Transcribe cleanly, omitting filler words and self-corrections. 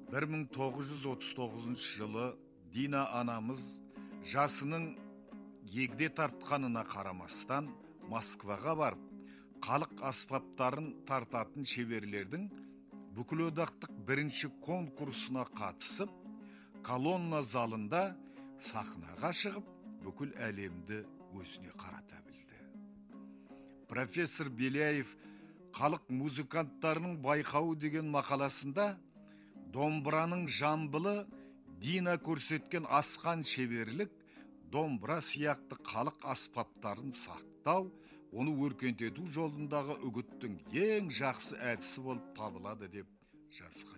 1939 жылы Дина анамыз жасының егде тартқанына қарамастан Москваға барып, халық аспаптарын тартатын шеберлердің бүкілодақтық бірінші конкурсына қатысып, колонна залында сахнаға шығып, бүкіл әлемді өзіне қарата білді. Профессор Беляев халық музыканттарының байқауы деген мақаласында домбыраның жамбылы Дина көрсеткен асқан шеберлік, домбыра сияқты халық аспаптарын сақтау, оны өркендету жолындағы үгіттің ең жақсы әдісі болып табылады деп жазған.